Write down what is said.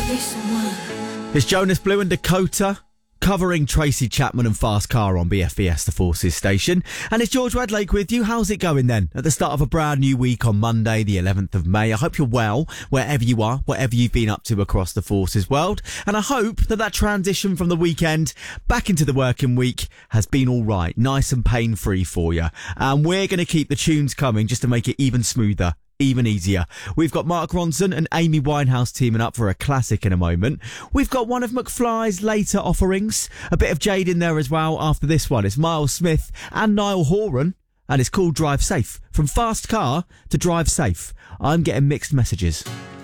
It's Jonas Blue and Dakota covering Tracy Chapman and Fast Car on BFBS, the Forces station. And it's George Redlake with you. How's it going then? At the start of a brand new week on Monday, the 11th of May. I hope you're well, wherever you are, whatever you've been up to across the Forces world. And I hope that transition from the weekend back into the working week has been all right, nice and pain-free for you. And we're going to keep the tunes coming just to make it even smoother, even easier. We've got Mark Ronson and Amy Winehouse teaming up for a classic in a moment. We've got one of McFly's later offerings, a bit of Jade in there as well after this one. It's Miles Smith and Niall Horan, and it's called Drive Safe. From Fast Car to Drive Safe. I'm getting mixed messages.